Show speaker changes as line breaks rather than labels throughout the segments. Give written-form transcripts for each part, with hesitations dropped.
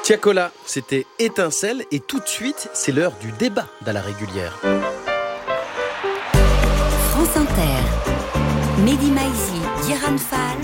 Tiakola, c'était Étincelle et tout de suite, c'est l'heure du débat dans la régulière.
France Inter, Mehdi Maizi, Diran Fall,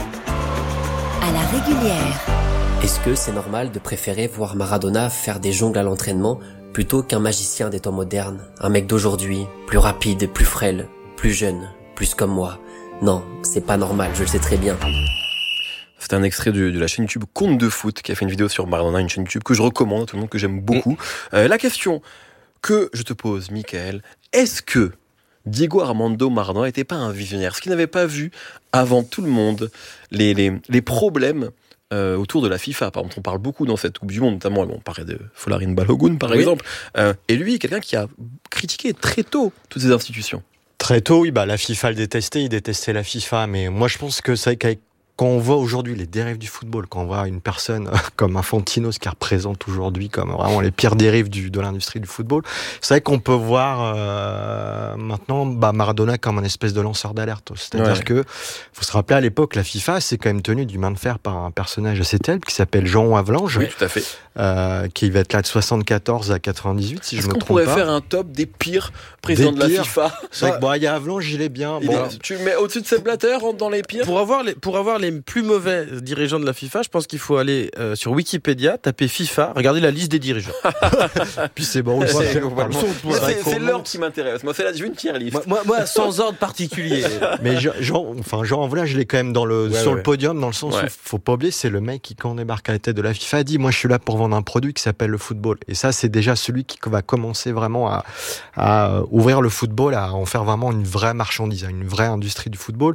à la régulière.
Est-ce que c'est normal de préférer voir Maradona faire des jongles à l'entraînement plutôt qu'un magicien des temps modernes, un mec d'aujourd'hui, plus rapide, plus frêle, plus jeune, plus comme moi? Non, c'est pas normal, je le sais très bien.
C'est un extrait de la chaîne YouTube Compte de Foot qui a fait une vidéo sur Maradona, une chaîne YouTube que je recommande à tout le monde, que j'aime beaucoup. La question que je te pose, Michael, est-ce que Diego Armando Maradona n'était pas un visionnaire? Est-ce qu'il n'avait pas vu avant tout le monde les problèmes autour de la FIFA? Par exemple, on parle beaucoup dans cette Coupe du Monde, notamment, on parlait de Folarin Balogun par exemple, et lui, quelqu'un qui a critiqué très tôt toutes ces institutions.
Très tôt, oui, la FIFA le détestait, il détestait la FIFA, mais moi je pense que c'est qu'avec quand on voit aujourd'hui les dérives du football, quand on voit une personne comme Infantino, ce qui représente aujourd'hui comme vraiment les pires dérives de l'industrie du football, c'est vrai qu'on peut voir maintenant Maradona comme un espèce de lanceur d'alerte. C'est-à-dire que faut se rappeler à l'époque, la FIFA s'est quand même tenue du main de fer par un personnage assez tel qui s'appelle Jean Havelange,
oui, tout à fait.
Qui va être là de 74 à 98, si je me trompe pas.
Est-ce qu'on pourrait faire un top des pires présidents de la FIFA?
C'est vrai que il y a Havelange, il est bien.
Tu le mets au-dessus de Sepp Blatter dans les pires?
Pour avoir les plus mauvais dirigeants de la FIFA, je pense qu'il faut aller sur Wikipédia, taper FIFA, regarder la liste des dirigeants.
Puis c'est bon,
c'est l'ordre qui m'intéresse. Moi, c'est là, je veux une tier list.
Moi, sans ordre particulier.
Mais Jean Havelange, je l'ai quand même sur le podium, dans le sens où faut pas oublier, c'est le mec qui, quand on débarque à la tête de la FIFA, a dit moi je suis là pour vendre un produit qui s'appelle le football. Et ça, c'est déjà celui qui va commencer vraiment à ouvrir le football, à en faire vraiment une vraie marchandise, une vraie industrie du football.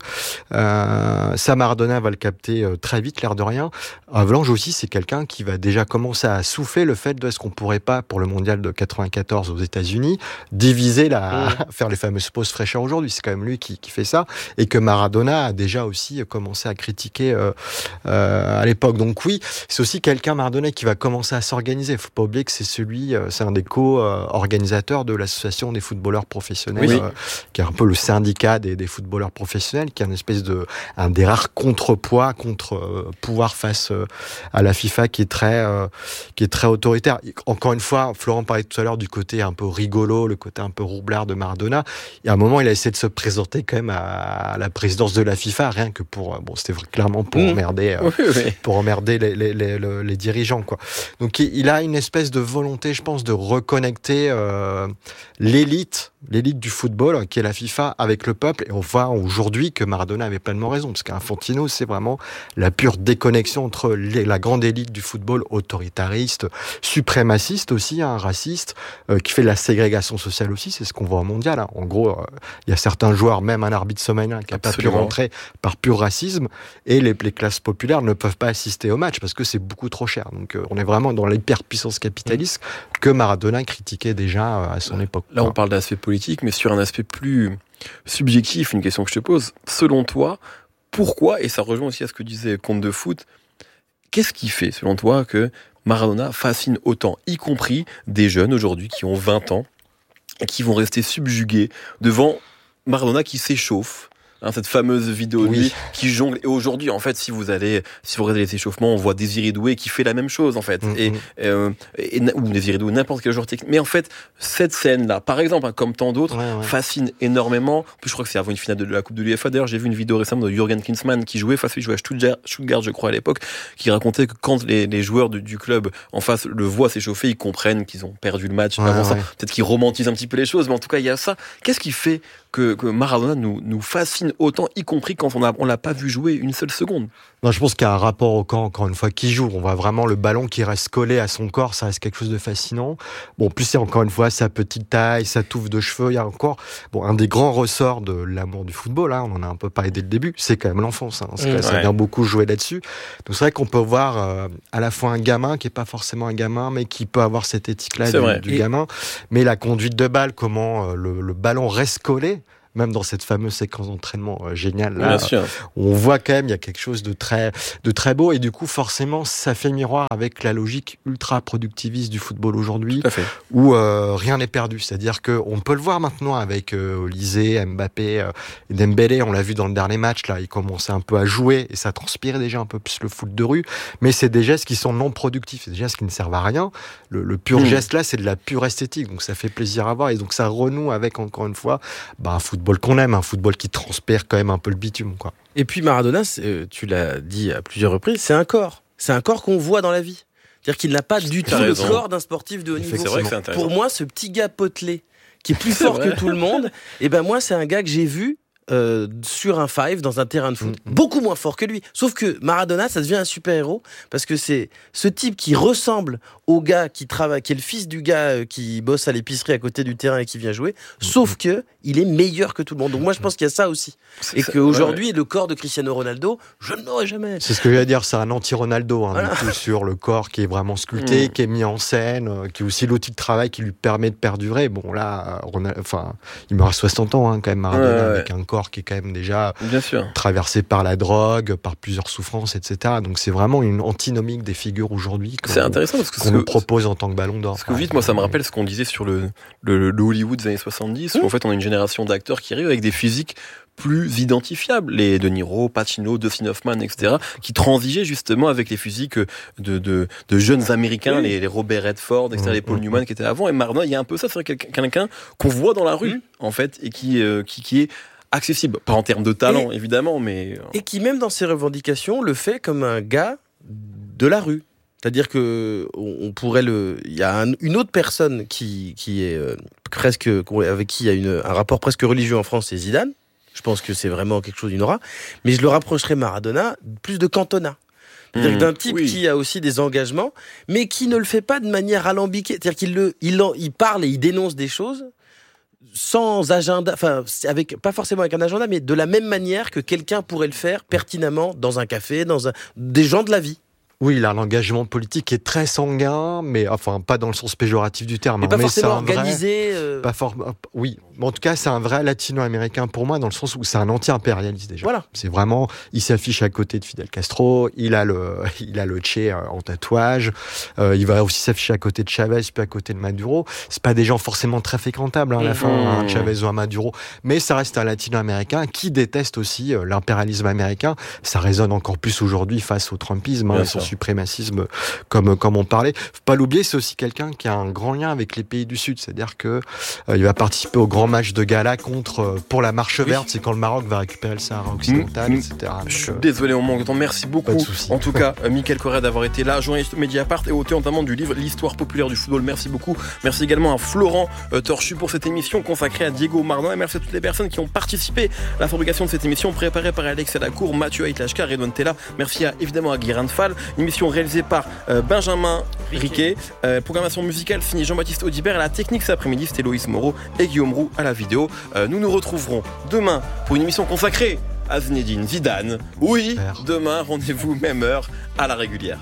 Ça, Maradona va le capter très vite, l'air de rien. Havelange aussi, c'est quelqu'un qui va déjà commencer à souffler le fait de est-ce qu'on pourrait pas, pour le mondial de 94 aux États-Unis, diviser faire les fameuses pauses fraîcheur aujourd'hui. C'est quand même lui qui fait ça. Et que Maradona a déjà aussi commencé à critiquer à l'époque. Donc oui, c'est aussi quelqu'un, Maradona, qui va commencer à s'organiser. Faut pas oublier que c'est un des co-organisateurs de l'association des footballeurs professionnels, qui est un peu le syndicat des footballeurs professionnels, qui est une espèce un des rares contre-pouvoir face à la FIFA qui est très autoritaire. Encore une fois, Florent parlait tout à l'heure du côté un peu rigolo, le côté un peu roublard de Maradona. Et à un moment, il a essayé de se présenter quand même à la présidence de la FIFA, rien que c'était clairement pour emmerder les dirigeants, quoi. Donc il a une espèce de volonté, je pense, de reconnecter l'élite du football, qui est la FIFA, avec le peuple. Et on voit aujourd'hui que Maradona avait pleinement raison, parce qu'Infantino, c'est vraiment la pure déconnexion entre la grande élite du football, autoritariste, suprémaciste aussi, raciste, qui fait de la ségrégation sociale aussi. C'est ce qu'on voit au mondial. En gros, il y a certains joueurs, même un arbitre somalien, qui n'a pas pu rentrer par pur racisme, et les classes populaires ne peuvent pas assister au match parce que c'est beaucoup trop cher. Donc on est vraiment dans l'hyperpuissance capitaliste que Maradona critiquait déjà à son époque.
Là, on parle d'aspect politique, mais sur un aspect plus subjectif, une question que je te pose. Selon toi, pourquoi, et ça rejoint aussi à ce que disait Compte de Foot, qu'est-ce qui fait, selon toi, que Maradona fascine autant, y compris des jeunes aujourd'hui qui ont 20 ans et qui vont rester subjugués devant Maradona qui s'échauffe? Cette fameuse vidéo de lui qui jongle. Et aujourd'hui, en fait, si vous regardez les échauffements, on voit Désiré Doué qui fait la même chose, en fait. Ou Désiré Doué, n'importe quel joueur technique. Mais en fait, cette scène-là, par exemple, comme tant d'autres, fascine énormément. En plus, je crois que c'est avant une finale de la Coupe de l'UEFA. D'ailleurs, j'ai vu une vidéo récemment de Jürgen Klinsmann qui jouait à Stuttgart, je crois, à l'époque, qui racontait que quand les joueurs du club en face le voient s'échauffer, ils comprennent qu'ils ont perdu le match. Avant ça, peut-être qu'ils romantisent un petit peu les choses, mais en tout cas, il y a ça. Qu'est-ce qui fait que Maradona nous fascine autant, y compris quand on l'a pas vu jouer une seule seconde?
Non, je pense qu'il y a un rapport au camp, encore une fois, qui joue. On voit vraiment le ballon qui reste collé à son corps, ça reste quelque chose de fascinant. Bon, plus c'est encore une fois sa petite taille, sa touffe de cheveux, il y a encore un des grands ressorts de l'amour du football, on en a un peu parlé dès le début, c'est quand même l'enfance. Ça vient beaucoup jouer là-dessus. Donc c'est vrai qu'on peut voir à la fois un gamin qui est pas forcément un gamin, mais qui peut avoir cette éthique-là du gamin. Mais la conduite de balle, comment le ballon reste collé, même dans cette fameuse séquence d'entraînement géniale, là, on voit quand même, il y a quelque chose de très beau, et du coup, forcément, ça fait miroir avec la logique ultra productiviste du football aujourd'hui, où rien n'est perdu. C'est-à-dire qu'on peut le voir maintenant avec Olysée, Mbappé et Dembélé, on l'a vu dans le dernier match, là, ils commençaient un peu à jouer, et ça transpirait déjà un peu plus le foot de rue, mais c'est des gestes qui sont non productifs, c'est des gestes qui ne servent à rien. Le pur geste là, c'est de la pure esthétique, donc ça fait plaisir à voir, et donc ça renoue avec, encore une fois, un football qu'on aime, un football qui transpire quand même un peu le bitume, quoi.
Et puis Maradona, tu l'as dit à plusieurs reprises, c'est un corps qu'on voit dans la vie. C'est-à-dire qu'il n'a pas du tout le corps d'un sportif de haut niveau.
C'est vrai que c'est intéressant.
Pour moi, ce petit gars potelé qui est plus fort que tout le monde, et ben moi, c'est un gars que j'ai vu sur un five dans un terrain de foot, beaucoup moins fort que lui. Sauf que Maradona, ça devient un super-héros parce que c'est ce type qui ressemble au gars qui travaille, qui est le fils du gars qui bosse à l'épicerie à côté du terrain et qui vient jouer, sauf que il est meilleur que tout le monde. Donc moi, je pense qu'il y a ça aussi. Et qu'aujourd'hui, le corps de Cristiano Ronaldo, je ne l'aurais jamais.
C'est ce que je vais dire, c'est un anti-Ronaldo, du coup, sur le corps qui est vraiment sculpté, qui est mis en scène, qui est aussi l'outil de travail qui lui permet de perdurer. Bon, là, il meurt à 60 ans, quand même, Maradona, avec un corps qui est quand même déjà traversé par la drogue, par plusieurs souffrances, etc. Donc c'est vraiment une antinomique des figures aujourd'hui
c'est intéressant parce que
qu'on nous propose en tant que Ballon d'Or.
Parce que vite, moi, ça me rappelle ce qu'on disait sur le Hollywood des années 70, où en fait on a une génération d'acteurs qui arrivent avec des physiques plus identifiables, les De Niro, Pacino, Dustin Hoffman, etc., qui transigeaient justement avec les physiques de jeunes Américains, les Robert Redford, etc., les Paul Newman qui étaient avant. Et Maradona, il y a un peu ça, c'est quelqu'un qu'on voit dans la rue, en fait, et qui est accessible, pas en termes de talent évidemment, mais
et qui même dans ses revendications le fait comme un gars de la rue. C'est-à-dire que on pourrait il y a une autre personne qui est presque avec qui il y a un rapport presque religieux en France, c'est Zidane. Je pense que c'est vraiment quelque chose d'une aura, mais je le rapprocherais Maradona plus de Cantona. C'est-à-dire d'un type qui a aussi des engagements, mais qui ne le fait pas de manière alambiquée. C'est-à-dire qu'il parle et il dénonce des choses sans agenda, pas forcément avec un agenda, mais de la même manière que quelqu'un pourrait le faire pertinemment dans un café, des gens de la vie.
Oui, il a un engagement politique qui est très sanguin, mais pas dans le sens péjoratif du terme.
Mais pas forcément organisé.
Oui, mais en tout cas, c'est un vrai latino-américain pour moi, dans le sens où c'est un anti-impérialiste déjà.
Voilà.
C'est vraiment, il s'affiche à côté de Fidel Castro, il a le Che en tatouage, il va aussi s'afficher à côté de Chavez, puis à côté de Maduro. C'est pas des gens forcément très fréquentables, à la fin, Chavez ou Maduro, mais ça reste un latino-américain qui déteste aussi l'impérialisme américain. Ça résonne encore plus aujourd'hui face au trumpisme, et son suprémacisme, comme on parlait. Faut pas l'oublier, c'est aussi quelqu'un qui a un grand lien avec les pays du Sud, c'est-à-dire que il va participer au grand match de gala pour la marche verte, c'est quand le Maroc va récupérer le Sahara occidental, etc.
Je suis désolé, on manque de temps. Merci beaucoup. En tout cas, Mickaël Correa d'avoir été là, journaliste Mediapart et auteur notamment du livre L'histoire populaire du football. Merci beaucoup. Merci également à Florent Torchu pour cette émission consacrée à Diego Maradona. Et merci à toutes les personnes qui ont participé à la fabrication de cette émission préparée par Alex Lacour, Mathieu Aitlachka, Redouane Tella. Merci évidemment à Guérin Fall. Une émission réalisée par Benjamin Riquet. Programmation musicale signée Jean-Baptiste Audibert. À la technique cet après-midi, c'était Loïs Moreau et Guillaume Roux à la vidéo. Nous nous retrouverons demain pour une émission consacrée à Zinedine Zidane. Oui, demain, rendez-vous même heure à la régulière.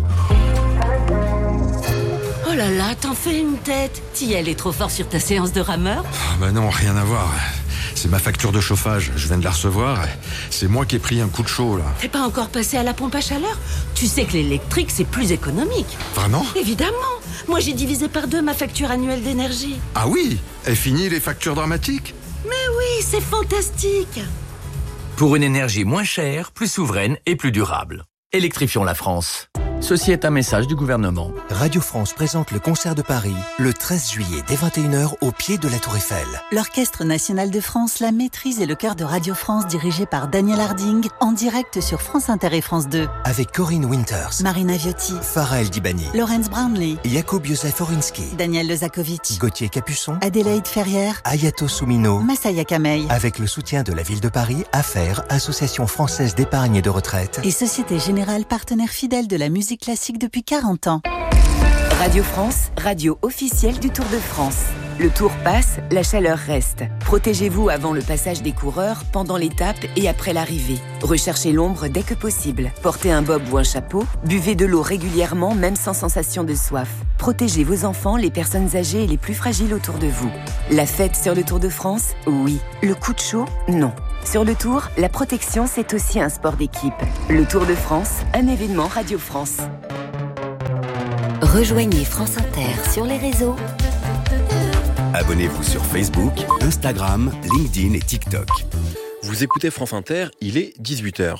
Oh là là, t'en fais une tête. Thiel est trop fort sur ta séance de rameur?
Bah non, rien à voir. C'est ma facture de chauffage, je viens de la recevoir. C'est moi qui ai pris un coup de chaud, là.
T'es pas encore passé à la pompe à chaleur? Tu sais que l'électrique, c'est plus économique.
Vraiment?
Évidemment. Moi, j'ai divisé par 2 ma facture annuelle d'énergie.
Ah oui? Est fini les factures dramatiques?
Mais oui, c'est fantastique.
Pour une énergie moins chère, plus souveraine et plus durable. Électrifions la France. Ceci est un message du gouvernement.
Radio France présente le concert de Paris le 13 juillet dès 21h au pied de la Tour Eiffel.
L'Orchestre National de France, la maîtrise et le chœur de Radio France dirigé par Daniel Harding en direct sur France Inter et France 2.
Avec Corinne Winters,
Marina Viotti,
Farah El Dibani,
Laurence Brownlee,
Jakub Józef Orinski,
Daniel Lezakovic,
Gauthier Capuçon,
Adélaïde Ferrière,
Ayato Soumino,
Massaya Kamei.
Avec le soutien de la ville de Paris, AFER, Association française d'épargne et de retraite.
Et Société Générale, partenaire fidèle de la musique classique depuis 40 ans.
Radio France, radio officielle du Tour de France.
Le Tour passe, la chaleur reste. Protégez-vous avant le passage des coureurs, pendant l'étape et après l'arrivée. Recherchez l'ombre dès que possible. Portez un bob ou un chapeau. Buvez de l'eau régulièrement, même sans sensation de soif. Protégez vos enfants, les personnes âgées et les plus fragiles autour de vous. La fête sur le Tour de France, oui. Le coup de chaud, non. Sur le Tour, la protection, c'est aussi un sport d'équipe. Le Tour de France, un événement Radio France.
Rejoignez France Inter sur les réseaux.
Abonnez-vous sur Facebook, Instagram, LinkedIn et TikTok.
Vous écoutez France Inter, il est 18h.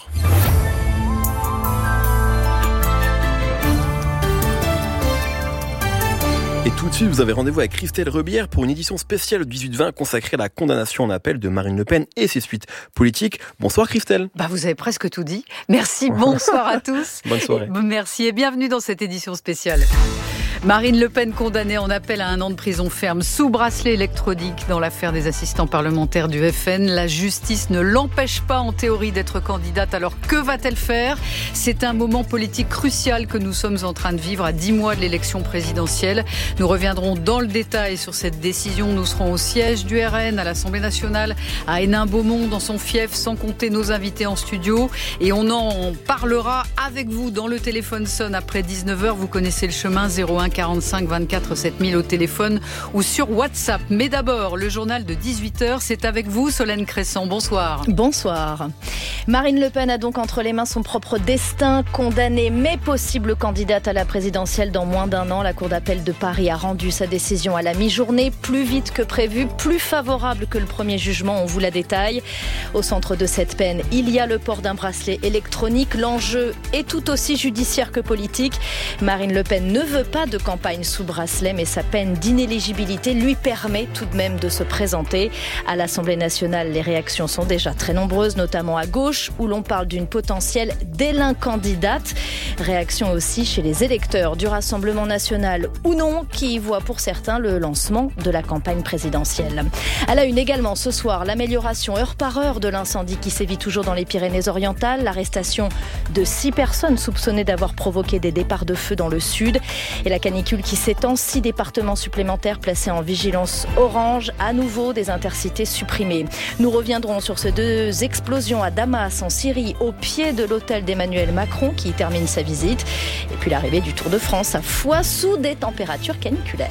Et tout de suite, vous avez rendez-vous avec Christelle Rebière pour une édition spéciale du 18-20 consacrée à la condamnation en appel de Marine Le Pen et ses suites politiques. Bonsoir Christelle.
Vous avez presque tout dit. Merci, bonsoir à tous.
Bonne soirée.
Merci et bienvenue dans cette édition spéciale. Marine Le Pen condamnée en appel à 1 an de prison ferme sous bracelet électronique dans l'affaire des assistants parlementaires du FN. La justice ne l'empêche pas en théorie d'être candidate. Alors que va-t-elle faire ? C'est un moment politique crucial que nous sommes en train de vivre à 10 mois de l'élection présidentielle. Nous reviendrons dans le détail sur cette décision. Nous serons au siège du RN, à l'Assemblée nationale, à Hénin-Beaumont, dans son fief, sans compter nos invités en studio. Et on en parlera avec vous dans le téléphone sonne après 19h. Vous connaissez le chemin, 01 45 24 7000 au téléphone ou sur WhatsApp. Mais d'abord, le journal de 18h, c'est avec vous, Solène Cressan. Bonsoir.
Bonsoir. Marine Le Pen a donc entre les mains son propre destin. Condamnée mais possible candidate à la présidentielle dans moins d'1 an, la Cour d'appel de Paris a rendu sa décision à la mi-journée, plus vite que prévu, plus favorable que le premier jugement, on vous la détaille. Au centre de cette peine, il y a le port d'un bracelet électronique. L'enjeu est tout aussi judiciaire que politique. Marine Le Pen ne veut pas de campagne sous bracelet, mais sa peine d'inéligibilité lui permet tout de même de se présenter. À l'Assemblée nationale, les réactions sont déjà très nombreuses, notamment à gauche, où l'on parle d'une potentielle délincandidate. Réaction aussi chez les électeurs du Rassemblement national ou non, qui voient pour certains le lancement de la campagne présidentielle. À la une également ce soir, l'amélioration heure par heure de l'incendie qui sévit toujours dans les Pyrénées-Orientales, l'arrestation de 6 personnes soupçonnées d'avoir provoqué des départs de feu dans le sud et la canicule qui s'étend, 6 départements supplémentaires placés en vigilance orange, à nouveau des intercités supprimées. Nous reviendrons sur ces 2 explosions à Damas en Syrie, au pied de l'hôtel d'Emmanuel Macron qui termine sa visite, et puis l'arrivée du Tour de France à Foix sous des températures caniculaires.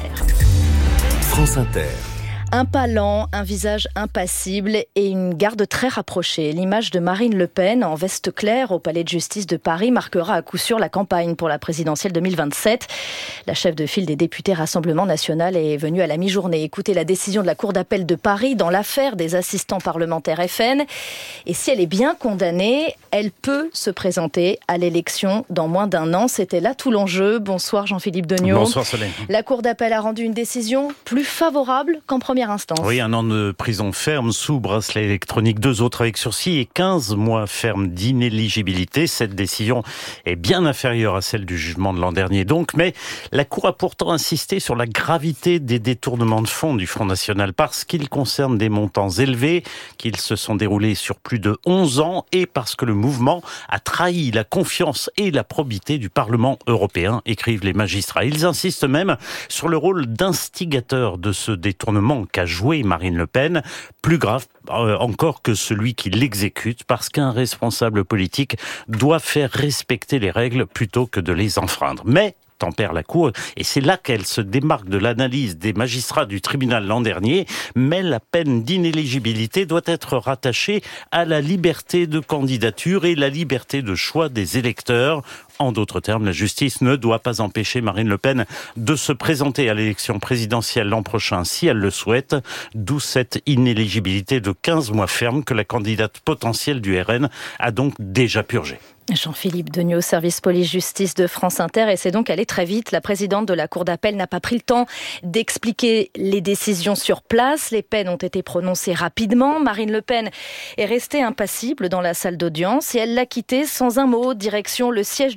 France Inter.
Un pas lent, un visage impassible et une garde très rapprochée. L'image de Marine Le Pen en veste claire au palais de justice de Paris marquera à coup sûr la campagne pour la présidentielle 2027. La chef de file des députés Rassemblement national est venue à la mi-journée écouter la décision de la Cour d'appel de Paris dans l'affaire des assistants parlementaires FN. Et si elle est bien condamnée, elle peut se présenter à l'élection dans moins d'1 an. C'était là tout l'enjeu. Bonsoir Jean-Philippe Degnaud.
Bonsoir Solène.
La Cour d'appel a rendu une décision plus favorable qu'en première instance.
Oui, 1 an de prison ferme sous bracelet électronique, 2 autres avec sursis et 15 mois ferme d'inéligibilité. Cette décision est bien inférieure à celle du jugement de l'an dernier donc, mais la Cour a pourtant insisté sur la gravité des détournements de fonds du Front National parce qu'ils concernent des montants élevés, qu'ils se sont déroulés sur plus de 11 ans et parce que le mouvement a trahi la confiance et la probité du Parlement européen, écrivent les magistrats. Ils insistent même sur le rôle d'instigateur de ce détournement qu'a joué Marine Le Pen, plus grave encore que celui qui l'exécute, parce qu'un responsable politique doit faire respecter les règles plutôt que de les enfreindre. Mais tempère la Cour, et c'est là qu'elle se démarque de l'analyse des magistrats du tribunal l'an dernier, mais la peine d'inéligibilité doit être rattachée à la liberté de candidature et la liberté de choix des électeurs. En d'autres termes, la justice ne doit pas empêcher Marine Le Pen de se présenter à l'élection présidentielle l'an prochain si elle le souhaite, d'où cette inéligibilité de 15 mois ferme que la candidate potentielle du RN a donc déjà purgée.
Jean-Philippe Degnaud, service police-justice de France Inter, et c'est donc allé très vite. La présidente de la Cour d'appel n'a pas pris le temps d'expliquer les décisions sur place. Les peines ont été prononcées rapidement. Marine Le Pen est restée impassible dans la salle d'audience et elle l'a quittée sans un mot, direction le siège du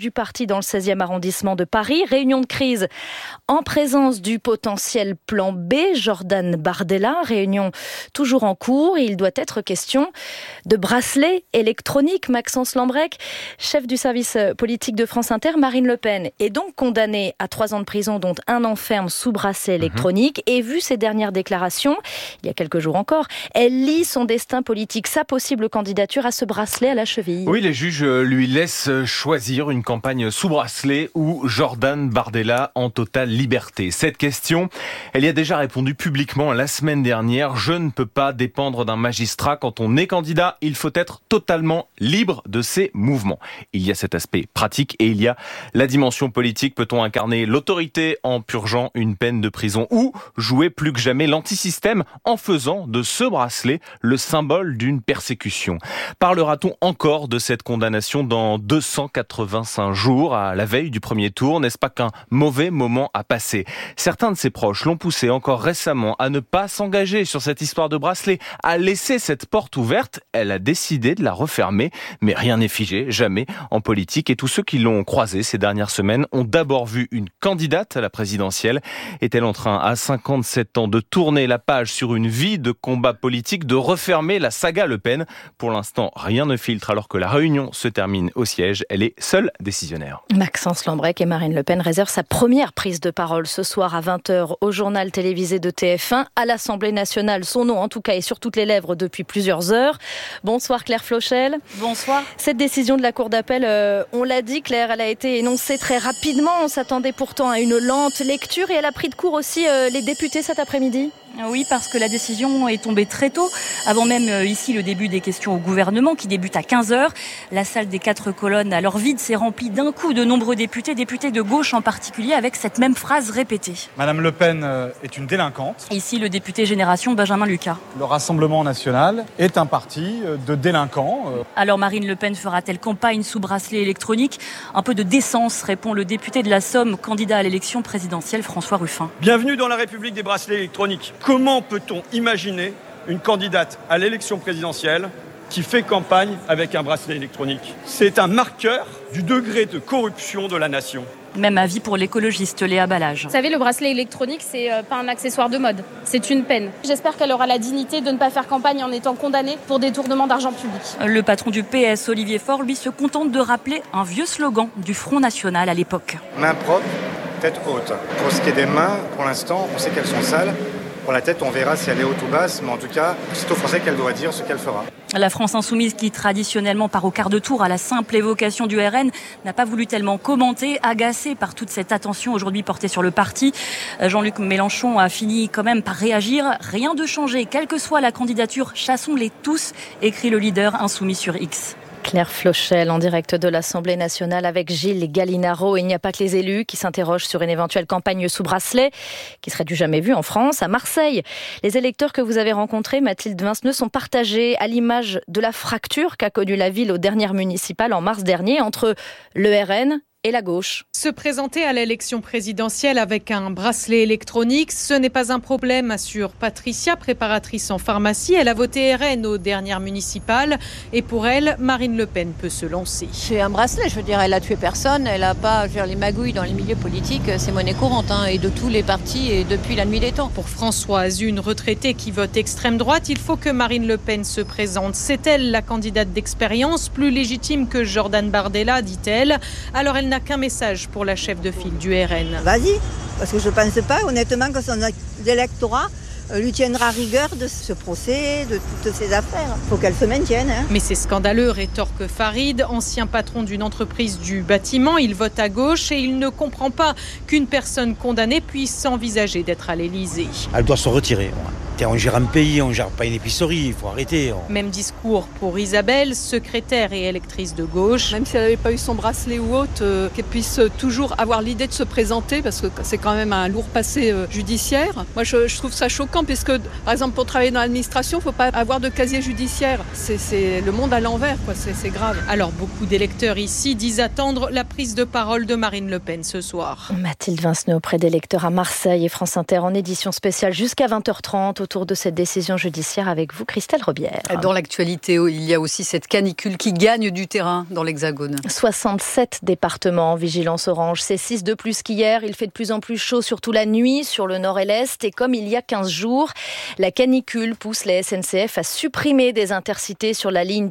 du parti dans le 16e arrondissement de Paris. Réunion de crise en présence du potentiel plan B, Jordan Bardella. Réunion toujours en cours et il doit être question de bracelet électronique. Maxence Lambrec, chef du service politique de France Inter, Marine Le Pen est donc condamnée à 3 ans de prison, dont 1 an ferme sous bracelet électronique. Et vu ses dernières déclarations, il y a quelques jours encore, elle lie son destin politique, sa possible candidature à ce bracelet à la cheville.
Oui, les juges lui laissent choisir une campagne sous bracelet ou Jordan Bardella en totale liberté. Cette question, elle y a déjà répondu publiquement la semaine dernière. Je ne peux pas dépendre d'un magistrat. Quand on est candidat, il faut être totalement libre de ses mouvements. Il y a cet aspect pratique et il y a la dimension politique. Peut-on incarner l'autorité en purgeant une peine de prison ou jouer plus que jamais l'antisystème en faisant de ce bracelet le symbole d'une persécution? Parlera-t-on encore de cette condamnation dans 285 jours à la veille du premier tour? N'est-ce pas qu'un mauvais moment à passer? Certains de ses proches l'ont poussé encore récemment à ne pas s'engager sur cette histoire de bracelet, à laisser cette porte ouverte. Elle a décidé de la refermer, mais rien n'est figé, jamais en politique. Et tous ceux qui l'ont croisée ces dernières semaines ont d'abord vu une candidate à la présidentielle. Est-elle en train, à 57 ans, de tourner la page sur une vie de combat politique, de refermer la saga Le Pen? Pour l'instant, rien ne filtre alors que la réunion se termine au siège. Elle est seule décisionnaire.
Maxence Lambrec et Marine Le Pen réservent sa première prise de parole ce soir à 20h au journal télévisé de TF1 à l'Assemblée nationale. Son nom, en tout cas, est sur toutes les lèvres depuis plusieurs heures. Bonsoir Claire Flochel.
Bonsoir.
Cette décision de la Cour d'appel, on l'a dit Claire, elle a été énoncée très rapidement. On s'attendait pourtant à une lente lecture et elle a pris de court aussi les députés cet après-midi.
Oui, parce que la décision est tombée très tôt, avant même ici le début des questions au gouvernement qui débute à 15h. La salle des 4 colonnes, alors vide, s'est remplie d'un coup de nombreux députés de gauche en particulier, avec cette même phrase répétée.
Madame Le Pen est une délinquante.
Ici, le député Génération, Benjamin Lucas.
Le Rassemblement national est un parti de délinquants.
Alors Marine Le Pen fera-t-elle campagne sous bracelet électronique? Un peu de décence, répond le député de la Somme, candidat à l'élection présidentielle, François Ruffin.
Bienvenue dans la République des bracelets électroniques. Comment peut-on imaginer une candidate à l'élection présidentielle qui fait campagne avec un bracelet électronique? C'est un marqueur du degré de corruption de la nation.
Même avis pour l'écologiste Léa Balage.
Vous savez, le bracelet électronique, c'est pas un accessoire de mode, c'est une peine. J'espère qu'elle aura la dignité de ne pas faire campagne en étant condamnée pour détournement d'argent public.
Le patron du PS, Olivier Faure, lui se contente de rappeler un vieux slogan du Front National à l'époque.
Main propre, tête haute. Pour ce qui est des mains, pour l'instant, on sait qu'elles sont sales. Pour la tête, on verra si elle est haute ou basse, mais en tout cas, c'est aux Français qu'elle doit dire ce qu'elle fera.
La France insoumise, qui traditionnellement part au quart de tour à la simple évocation du RN, n'a pas voulu tellement commenter, agacée par toute cette attention aujourd'hui portée sur le parti. Jean-Luc Mélenchon a fini quand même par réagir. Rien de changé, quelle que soit la candidature, chassons-les tous, écrit le leader insoumis sur X.
Claire Flochel en direct de l'Assemblée nationale avec Gilles Gallinaro. Il n'y a pas que les élus qui s'interrogent sur une éventuelle campagne sous bracelet qui serait du jamais vu en France. À Marseille, les électeurs que vous avez rencontrés, Mathilde Vinceneux, sont partagés à l'image de la fracture qu'a connue la ville aux dernières municipales en mars dernier entre le RN et la gauche.
Se présenter à l'élection présidentielle avec un bracelet électronique, ce n'est pas un problème, assure Patricia, préparatrice en pharmacie. Elle a voté RN aux dernières municipales et pour elle, Marine Le Pen peut se lancer.
C'est un bracelet, je veux dire, elle a tué personne, elle n'a pas les magouilles dans les milieux politiques, c'est monnaie courante et de tous les partis et depuis la nuit des temps.
Pour Françoise, une retraitée qui vote extrême droite, il faut que Marine Le Pen se présente. C'est elle la candidate d'expérience, plus légitime que Jordan Bardella, dit-elle. Alors elle n'a qu'un message pour la chef de file du RN.
Vas-y, parce que je ne pense pas honnêtement que son électorat lui tiendra rigueur de ce procès, de toutes ces affaires. Il faut qu'elle se maintienne.
Mais c'est scandaleux, rétorque Farid, ancien patron d'une entreprise du bâtiment. Il vote à gauche et il ne comprend pas qu'une personne condamnée puisse envisager d'être à l'Élysée.
Elle doit se retirer. On gère un pays, on gère pas une épicerie, il faut arrêter.
Même discours pour Isabelle, secrétaire et électrice de gauche.
Même si elle n'avait pas eu son bracelet ou autre, qu'elle puisse toujours avoir l'idée de se présenter, parce que c'est quand même un lourd passé judiciaire. Moi, je trouve ça choquant, puisque, par exemple, pour travailler dans l'administration, il ne faut pas avoir de casier judiciaire. C'est le monde à l'envers, quoi. C'est grave.
Alors, beaucoup d'électeurs ici disent attendre la prise de parole de Marine Le Pen ce soir.
Mathilde Vinceneux auprès d'électeurs à Marseille et France Inter en édition spéciale jusqu'à 20h30. autour de cette décision judiciaire avec vous, Christelle Robière.
Dans l'actualité, il y a aussi cette canicule qui gagne du terrain dans l'Hexagone.
67 départements en vigilance orange. C'est 6 de plus qu'hier. Il fait de plus en plus chaud, surtout la nuit, sur le nord et l'est. Et comme il y a 15 jours, la canicule pousse les SNCF à supprimer des intercités sur la ligne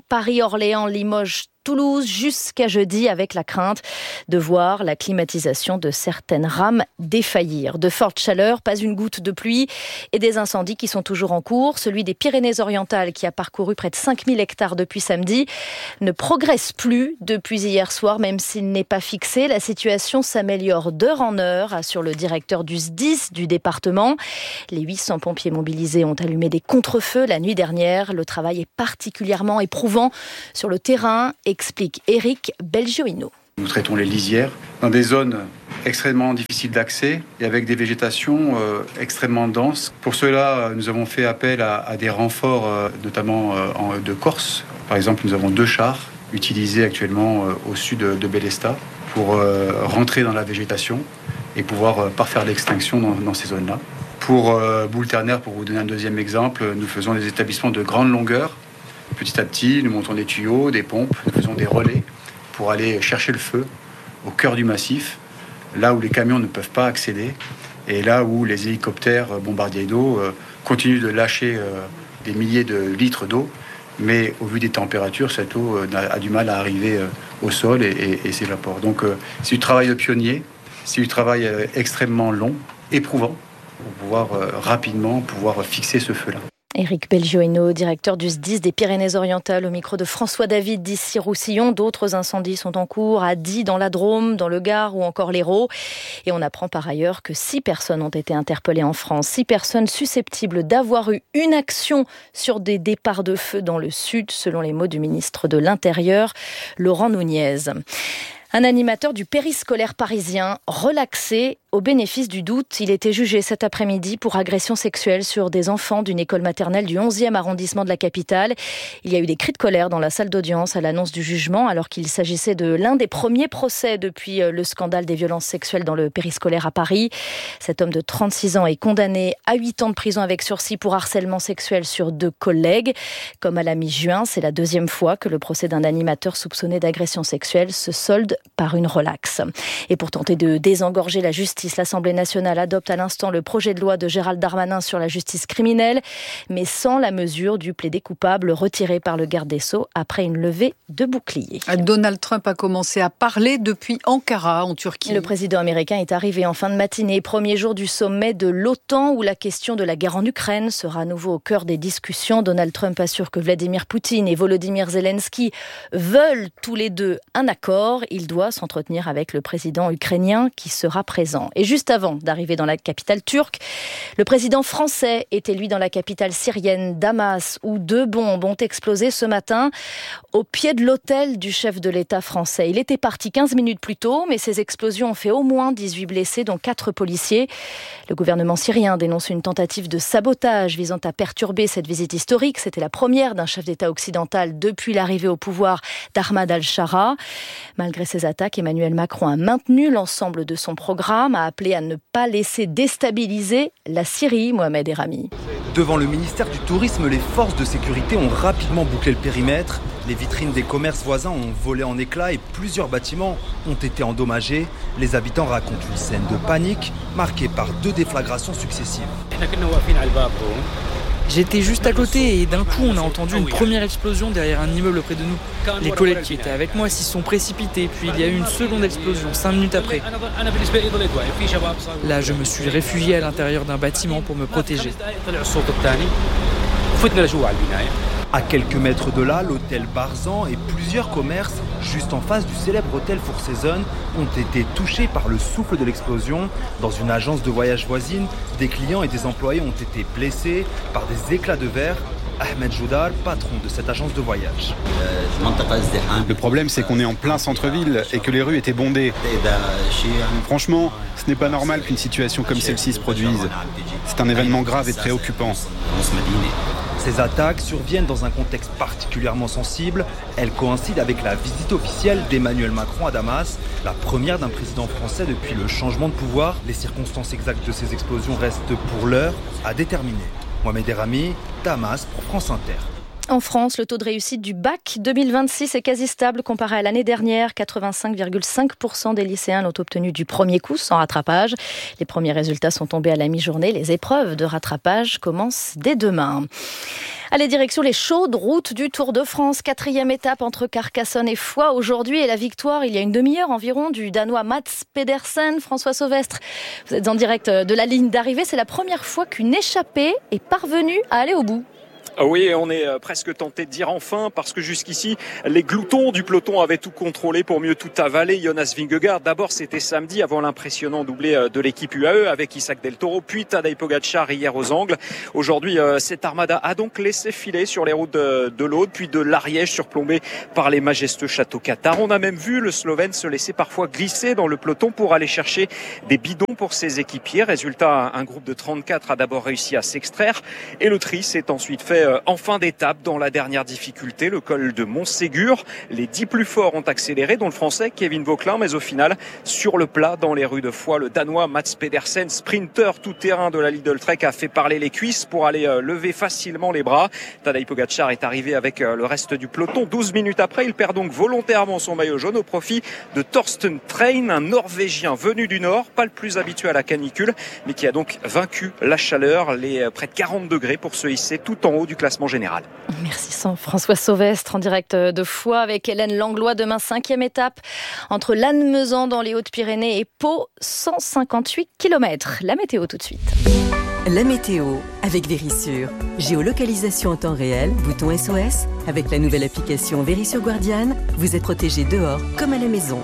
Paris-Orléans-Limoges-Toulouse jusqu'à jeudi, avec la crainte de voir la climatisation de certaines rames défaillir. De fortes chaleurs, pas une goutte de pluie et des incendies qui sont toujours en cours. Celui des Pyrénées-Orientales, qui a parcouru près de 5000 hectares depuis samedi, ne progresse plus depuis hier soir, même s'il n'est pas fixé. La situation s'améliore d'heure en heure, assure le directeur du SDIS du département. Les 800 pompiers mobilisés ont allumé des contre-feux la nuit dernière. Le travail est particulièrement éprouvant sur le terrain, explique Éric Belgioino.
Nous traitons les lisières dans des zones extrêmement difficiles d'accès et avec des végétations extrêmement denses. Pour cela, nous avons fait appel à des renforts, notamment de Corse. Par exemple, nous avons 2 chars utilisés actuellement au sud de Bélestat pour rentrer dans la végétation et pouvoir parfaire l'extinction dans ces zones-là. Pour Boule Ternaire, pour vous donner un deuxième exemple, nous faisons des établissements de grande longueur. Petit à petit, nous montons des tuyaux, des pompes, nous faisons des relais pour aller chercher le feu au cœur du massif, là où les camions ne peuvent pas accéder et là où les hélicoptères bombardiers d'eau continuent de lâcher des milliers de litres d'eau. Mais au vu des températures, cette eau a du mal à arriver au sol et s'évapore. Donc c'est du travail de pionnier, c'est du travail extrêmement long, éprouvant, pour pouvoir rapidement fixer ce feu-là.
Éric Belgioino, directeur du SDIS des Pyrénées-Orientales, au micro de François David d'ici Roussillon. D'autres incendies sont en cours à Die, dans la Drôme, dans le Gard ou encore l'Hérault. Et on apprend par ailleurs que 6 personnes ont été interpellées en France. 6 personnes susceptibles d'avoir eu une action sur des départs de feu dans le sud, selon les mots du ministre de l'Intérieur, Laurent Nunez. Un animateur du périscolaire parisien, relaxé au bénéfice du doute. Il était jugé cet après-midi pour agression sexuelle sur des enfants d'une école maternelle du 11e arrondissement de la capitale. Il y a eu des cris de colère dans la salle d'audience à l'annonce du jugement, alors qu'il s'agissait de l'un des premiers procès depuis le scandale des violences sexuelles dans le périscolaire à Paris. Cet homme de 36 ans est condamné à 8 ans de prison avec sursis pour harcèlement sexuel sur 2 collègues. Comme à la mi-juin, c'est la 2e fois que le procès d'un animateur soupçonné d'agression sexuelle se solde par une relaxe. Et pour tenter de désengorger la justice, l'Assemblée nationale adopte à l'instant le projet de loi de Gérald Darmanin sur la justice criminelle, mais sans la mesure du plaidé coupable retiré par le garde des Sceaux après une levée de bouclier.
Donald Trump a commencé à parler depuis Ankara, en Turquie.
Le président américain est arrivé en fin de matinée, premier jour du sommet de l'OTAN, où la question de la guerre en Ukraine sera à nouveau au cœur des discussions. Donald Trump assure que Vladimir Poutine et Volodymyr Zelensky veulent tous les deux un accord. Il doit s'entretenir avec le président ukrainien qui sera présent. Et juste avant d'arriver dans la capitale turque, le président français était lui dans la capitale syrienne, Damas, où 2 bombes ont explosé ce matin au pied de l'hôtel du chef de l'État français. Il était parti 15 minutes plus tôt, mais ces explosions ont fait au moins 18 blessés, dont 4 policiers. Le gouvernement syrien dénonce une tentative de sabotage visant à perturber cette visite historique. C'était la première d'un chef d'État occidental depuis l'arrivée au pouvoir d'Ahmad al-Shara. Malgré ces attaques, Emmanuel Macron a maintenu l'ensemble de son programme, a appelé à ne pas laisser déstabiliser la Syrie, Mohamed Errami.
Devant le ministère du Tourisme, les forces de sécurité ont rapidement bouclé le périmètre. Les vitrines des commerces voisins ont volé en éclats et plusieurs bâtiments ont été endommagés. Les habitants racontent une scène de panique marquée par 2 déflagrations successives.
J'étais juste à côté et d'un coup on a entendu une première explosion derrière un immeuble près de nous. Les collègues qui étaient avec moi s'y sont précipités, puis il y a eu une seconde explosion 5 minutes après. Là je me suis réfugié à l'intérieur d'un bâtiment pour me protéger.
À quelques mètres de là, l'hôtel Barzan et plusieurs commerces, juste en face du célèbre hôtel Four Seasons, ont été touchés par le souffle de l'explosion. Dans une agence de voyage voisine, des clients et des employés ont été blessés par des éclats de verre. Ahmed Joudar, patron de cette agence de voyage.
Le problème, c'est qu'on est en plein centre-ville et que les rues étaient bondées. Franchement, ce n'est pas normal qu'une situation comme celle-ci se produise. C'est un événement grave et préoccupant.
Ces attaques surviennent dans un contexte particulièrement sensible. Elles coïncident avec la visite officielle d'Emmanuel Macron à Damas, la première d'un président français depuis le changement de pouvoir. Les circonstances exactes de ces explosions restent pour l'heure à déterminer. Mohamed Errami, Damas pour France Inter.
En France, le taux de réussite du bac 2026 est quasi stable comparé à l'année dernière. 85,5% des lycéens l'ont obtenu du premier coup, sans rattrapage. Les premiers résultats sont tombés à la mi-journée. Les épreuves de rattrapage commencent dès demain. Allez, direction les chaudes routes du Tour de France. 4e étape entre Carcassonne et Foix aujourd'hui. Et la victoire, il y a une demi-heure environ, du Danois Mats Pedersen. François Sauvestre, vous êtes en direct de la ligne d'arrivée. C'est la première fois qu'une échappée est parvenue à aller au bout.
Oui, on est presque tenté de dire enfin, parce que jusqu'ici, les gloutons du peloton avaient tout contrôlé pour mieux tout avaler. Jonas Vingegaard, d'abord c'était samedi avant l'impressionnant doublé de l'équipe UAE avec Isaac Del Toro, puis Tadej Pogačar hier aux Angles. Aujourd'hui, cette armada a donc laissé filer sur les routes de l'Aude, puis de l'Ariège surplombé par les majestueux châteaux cathares. On a même vu le Slovène se laisser parfois glisser dans le peloton pour aller chercher des bidons pour ses équipiers. Résultat, un groupe de 34 a d'abord réussi à s'extraire et le tri s'est ensuite fait en fin d'étape dans la dernière difficulté, le col de Montségur. Les 10 plus forts ont accéléré, dont le Français Kevin Vauquelin, mais au final, sur le plat, dans les rues de Foix, le Danois Mats Pedersen, sprinter tout-terrain de la Lidl Trek, a fait parler les cuisses pour aller lever facilement les bras. Tadej Pogačar est arrivé avec le reste du peloton. 12 minutes après, il perd donc volontairement son maillot jaune au profit de Thorsten Trein, un Norvégien venu du Nord, pas le plus habitué à la canicule, mais qui a donc vaincu la chaleur, les près de 40 degrés pour se hisser tout en haut du classement général.
Merci François Sauvestre en direct de Foix avec Hélène Langlois. Demain, 5e étape entre Lannemezan dans les Hautes-Pyrénées et Pau, 158 km. La météo tout de suite.
La météo avec Verisure. Géolocalisation en temps réel, bouton SOS. Avec la nouvelle application Verisure Guardian, vous êtes protégé dehors comme à la maison.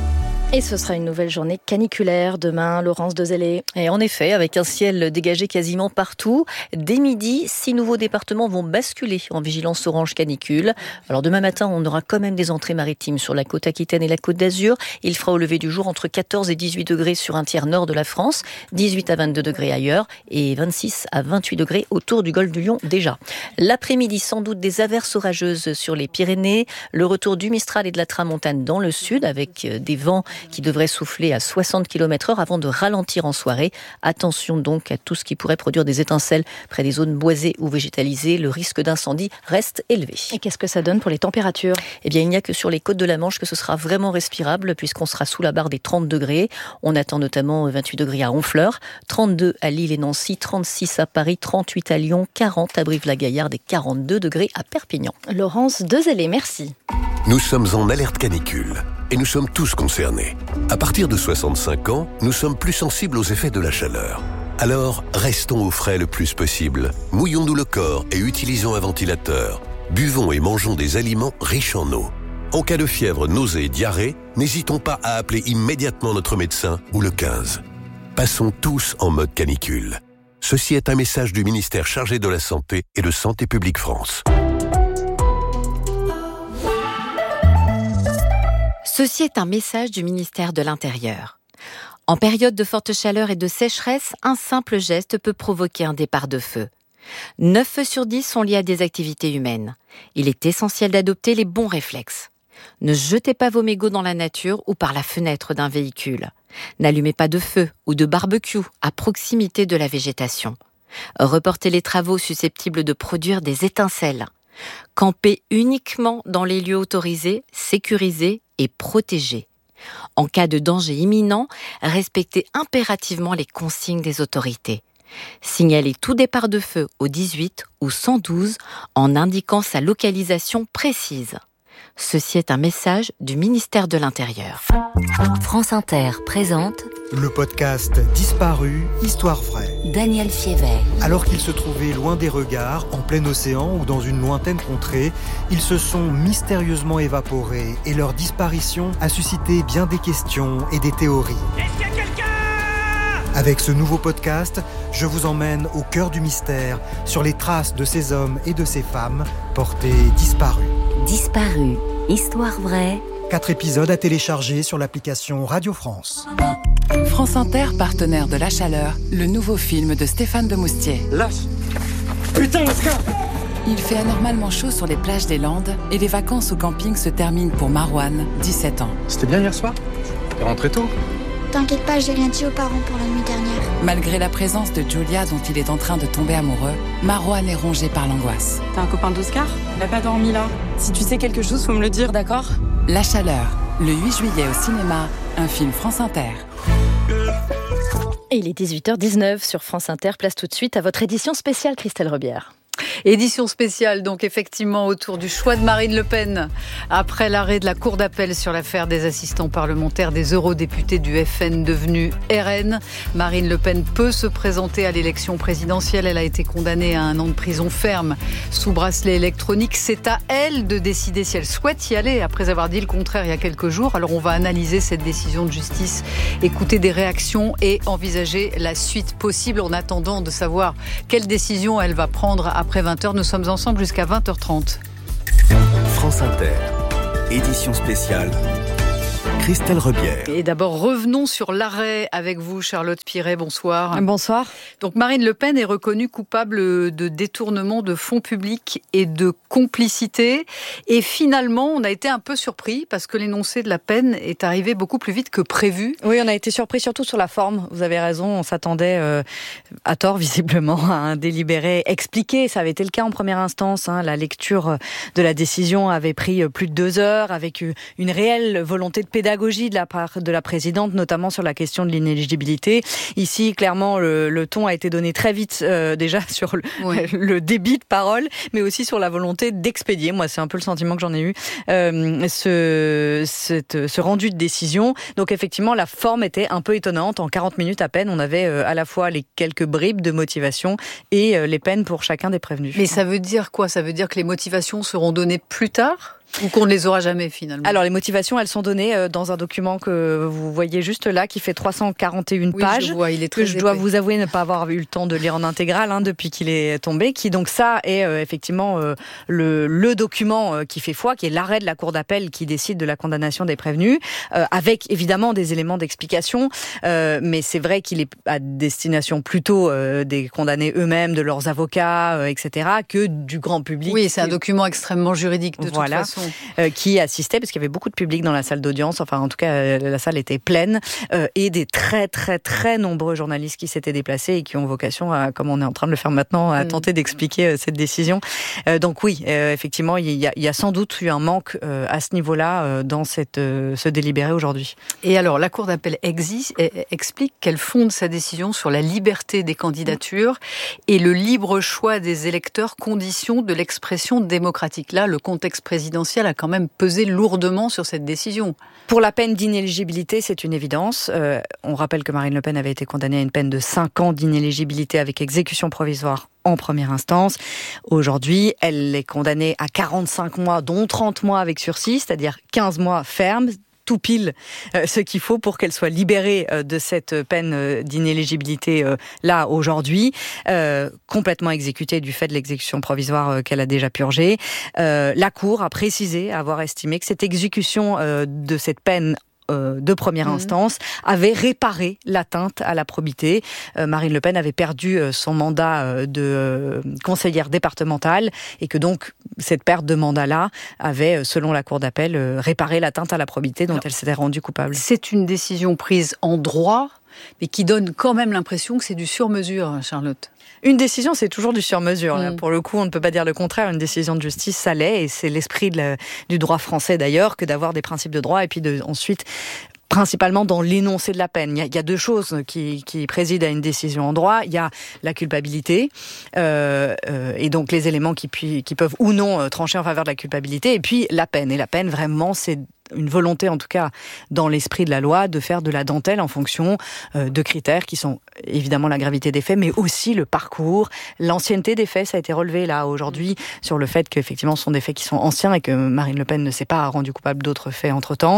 Et ce sera une nouvelle journée caniculaire demain, Laurence Dezellé.
Et en effet, avec un ciel dégagé quasiment partout, dès midi, 6 nouveaux départements vont basculer en vigilance orange canicule. Alors demain matin, on aura quand même des entrées maritimes sur la côte Aquitaine et la côte d'Azur. Il fera au lever du jour entre 14 et 18 degrés sur un tiers nord de la France, 18 à 22 degrés ailleurs et 26 à 28 degrés autour du golfe du Lion déjà. L'après-midi, sans doute des averses orageuses sur les Pyrénées, le retour du Mistral et de la Tramontane dans le sud avec des vents qui devrait souffler à 60 km/h avant de ralentir en soirée. Attention donc à tout ce qui pourrait produire des étincelles près des zones boisées ou végétalisées. Le risque d'incendie reste élevé.
Et qu'est-ce que ça donne pour les températures ?
Eh bien, il n'y a que sur les côtes de la Manche que ce sera vraiment respirable puisqu'on sera sous la barre des 30 degrés. On attend notamment 28 degrés à Honfleur, 32 à Lille et Nancy, 36 à Paris, 38 à Lyon, 40 à Brive-la-Gaillarde et 42 degrés à Perpignan.
Laurence Dezellé, merci.
Nous sommes en alerte canicule et nous sommes tous concernés. À partir de 65 ans, nous sommes plus sensibles aux effets de la chaleur. Alors, restons au frais le plus possible. Mouillons-nous le corps et utilisons un ventilateur. Buvons et mangeons des aliments riches en eau. En cas de fièvre, nausées et diarrhée, n'hésitons pas à appeler immédiatement notre médecin ou le 15. Passons tous en mode canicule. Ceci est un message du ministère chargé de la Santé et de Santé publique France.
Ceci est un message du ministère de l'Intérieur. En période de forte chaleur et de sécheresse, un simple geste peut provoquer un départ de feu. 9 feux sur 10 sont liés à des activités humaines. Il est essentiel d'adopter les bons réflexes. Ne jetez pas vos mégots dans la nature ou par la fenêtre d'un véhicule. N'allumez pas de feu ou de barbecue à proximité de la végétation. Reportez les travaux susceptibles de produire des étincelles. Campez uniquement dans les lieux autorisés, sécurisés et protégés. En cas de danger imminent, respectez impérativement les consignes des autorités. Signalez tout départ de feu au 18 ou 112 en indiquant sa localisation précise. Ceci est un message du ministère de l'Intérieur.
France Inter présente
le podcast Disparu, Histoire vraie.
Daniel Fiévet.
Alors qu'ils se trouvaient loin des regards, en plein océan ou dans une lointaine contrée, ils se sont mystérieusement évaporés et leur disparition a suscité bien des questions et des théories.
Est-ce qu'il y a quelqu'un ?
Avec ce nouveau podcast, je vous emmène au cœur du mystère sur les traces de ces hommes et de ces femmes portés disparus.
Disparu, Histoire vraie.
4 épisodes à télécharger sur l'application Radio France.
France Inter, partenaire de La Chaleur, le nouveau film de Stéphane Demoustier.
Lâche ! Putain, Oscar !
Il fait anormalement chaud sur les plages des Landes et les vacances au camping se terminent pour Marouane, 17 ans.
C'était bien hier soir ? T'es rentré tôt ?
T'inquiète pas, j'ai rien dit aux parents pour la nuit dernière.
Malgré la présence de Julia dont il est en train de tomber amoureux, Marouane est rongé par l'angoisse.
T'es un copain d'Oscar ? Il a pas dormi là. Si tu sais quelque chose, faut me le dire, d'accord ?
La Chaleur, le 8 juillet au cinéma, un film France Inter.
Et il est 18h19 sur France Inter. Place tout de suite à votre édition spéciale, Christelle Rebière.
Édition spéciale, donc effectivement, autour du choix de Marine Le Pen. Après l'arrêt de la Cour d'appel sur l'affaire des assistants parlementaires des eurodéputés du FN devenus RN, Marine Le Pen peut se présenter à l'élection présidentielle. Elle a été condamnée à 1 an de prison ferme sous bracelet électronique. C'est à elle de décider si elle souhaite y aller, après avoir dit le contraire il y a quelques jours. Alors on va analyser cette décision de justice, écouter des réactions et envisager la suite possible en attendant de savoir quelle décision elle va prendre après 20h. Nous sommes ensemble jusqu'à 20h30.
France Inter, édition spéciale, Christelle Rebière.
Et d'abord, revenons sur l'arrêt avec vous, Charlotte Piret. Bonsoir.
Bonsoir.
Donc, Marine Le Pen est reconnue coupable de détournement de fonds publics et de complicité. Et finalement, on a été un peu surpris parce que l'énoncé de la peine est arrivé beaucoup plus vite que prévu.
Oui, on a été surpris surtout sur la forme. Vous avez raison, on s'attendait à tort visiblement à un délibéré expliqué. Ça avait été le cas en première instance. La lecture de la décision avait pris plus de 2 heures avec une réelle volonté de pédagogie de la part de la présidente, notamment sur la question de l'inéligibilité. Ici, clairement, le ton a été donné très vite déjà sur le débit de parole, mais aussi sur la volonté d'expédier. Moi, c'est un peu le sentiment que j'en ai eu, ce rendu de décision. Donc, effectivement, la forme était un peu étonnante. En 40 minutes à peine, on avait à la fois les quelques bribes de motivation et les peines pour chacun des prévenus.
Mais ça veut dire quoi ? Ça veut dire que les motivations seront données plus tard ? Ou qu'on ne les aura jamais finalement.
Alors les motivations, elles sont données dans un document que vous voyez juste là, qui fait 341 pages.
Je vois, il est très
que je dois vous avouer ne pas avoir eu le temps de lire en intégrale depuis qu'il est tombé. Qui donc ça est effectivement le document qui fait foi, qui est l'arrêt de la Cour d'appel qui décide de la condamnation des prévenus, avec évidemment des éléments d'explication. Mais c'est vrai qu'il est à destination plutôt des condamnés eux-mêmes, de leurs avocats, etc., que du grand public.
Oui, c'est un document extrêmement juridique de toute façon.
Qui assistait, parce qu'il y avait beaucoup de public dans la salle d'audience, enfin en tout cas la salle était pleine, et des très très très nombreux journalistes qui s'étaient déplacés et qui ont vocation à, comme on est en train de le faire maintenant, à tenter d'expliquer cette décision. Donc oui, effectivement, il y a sans doute eu un manque à ce niveau-là dans ce délibéré aujourd'hui.
Et alors, la Cour d'appel explique qu'elle fonde sa décision sur la liberté des candidatures et le libre choix des électeurs, condition de l'expression démocratique. Là, le contexte présidentiel a quand même pesé lourdement sur cette décision.
Pour la peine d'inéligibilité, c'est une évidence. On rappelle que Marine Le Pen avait été condamnée à une peine de 5 ans d'inéligibilité avec exécution provisoire en première instance. Aujourd'hui, elle est condamnée à 45 mois, dont 30 mois avec sursis, c'est-à-dire 15 mois fermes, tout pile ce qu'il faut pour qu'elle soit libérée de cette peine d'inéligibilité là aujourd'hui, complètement exécutée du fait de l'exécution provisoire qu'elle a déjà purgée. La Cour a précisé avoir estimé que cette exécution de cette peine de première instance avait réparé l'atteinte à la probité. Marine Le Pen avait perdu son mandat de conseillère départementale et que donc cette perte de mandat-là avait, selon la Cour d'appel, réparé l'atteinte à la probité dont elle s'était rendue coupable.
C'est une décision prise en droit, mais qui donne quand même l'impression que c'est du sur-mesure, Charlotte.
Une décision, c'est toujours du sur-mesure. Là, pour le coup, on ne peut pas dire le contraire. Une décision de justice, ça l'est, et c'est l'esprit du droit français d'ailleurs, que d'avoir des principes de droit et puis ensuite principalement dans l'énoncé de la peine. Il y a 2 choses qui président à une décision en droit. Il y a la culpabilité, et donc les éléments qui peuvent ou non trancher en faveur de la culpabilité, et puis la peine. Et la peine, vraiment, c'est une volonté, en tout cas dans l'esprit de la loi, de faire de la dentelle en fonction de critères qui sont évidemment la gravité des faits, mais aussi le parcours, l'ancienneté des faits. Ça a été relevé là aujourd'hui sur le fait qu'effectivement ce sont des faits qui sont anciens et que Marine Le Pen ne s'est pas rendue coupable d'autres faits entre-temps.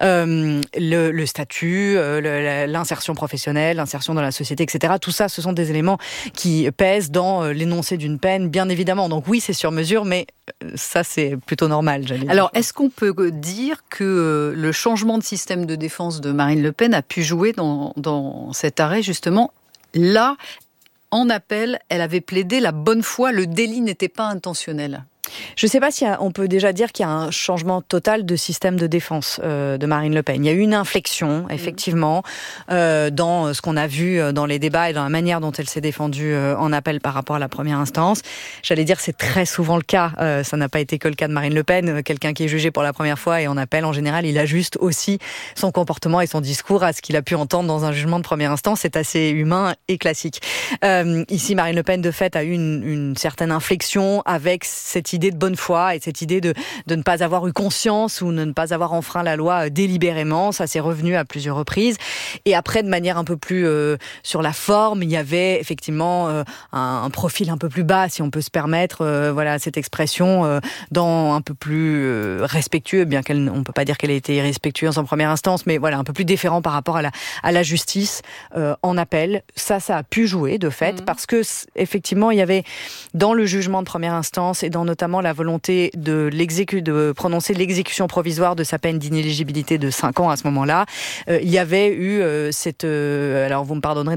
Le statut, l'insertion professionnelle, l'insertion dans la société, etc. Tout ça, ce sont des éléments qui pèsent dans l'énoncé d'une peine, bien évidemment. Donc oui, c'est sur mesure, mais ça, c'est plutôt normal, j'allais dire.
Alors, est-ce qu'on peut dire que le changement de système de défense de Marine Le Pen a pu jouer dans cet arrêt, justement ? Là, en appel, elle avait plaidé la bonne foi, le délit n'était pas intentionnel.
Je ne sais pas si on peut déjà dire qu'il y a un changement total de système de défense de Marine Le Pen. Il y a eu une inflexion, effectivement, dans ce qu'on a vu dans les débats et dans la manière dont elle s'est défendue en appel par rapport à la première instance. J'allais dire c'est très souvent le cas. Ça n'a pas été que le cas de Marine Le Pen. Quelqu'un qui est jugé pour la première fois et en appel, en général, il ajuste aussi son comportement et son discours à ce qu'il a pu entendre dans un jugement de première instance. C'est assez humain et classique. Ici, Marine Le Pen, de fait, a eu une certaine inflexion avec cette idée de bonne foi et cette idée de ne pas avoir eu conscience ou de ne pas avoir enfreint la loi délibérément. Ça s'est revenu à plusieurs reprises. Et après, de manière un peu plus sur la forme, il y avait effectivement un profil un peu plus bas, si on peut se permettre cette expression, dans un peu plus respectueux, bien qu'on ne peut pas dire qu'elle ait été irrespectueuse en première instance, mais voilà, un peu plus déférent par rapport à la justice en appel. Ça a pu jouer, de fait, parce que effectivement, il y avait dans le jugement de première instance et dans notamment la volonté de prononcer l'exécution provisoire de sa peine d'inéligibilité de 5 ans à ce moment-là, il y avait eu alors vous me pardonnerez